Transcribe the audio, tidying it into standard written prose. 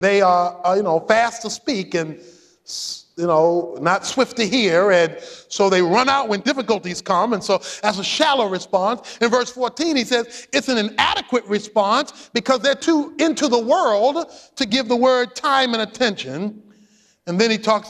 They are, fast to speak and, not swift to hear. And so they run out when difficulties come. And so that's a shallow response. In verse 14, he says it's an inadequate response because they're too into the world to give the word time and attention. And then he talks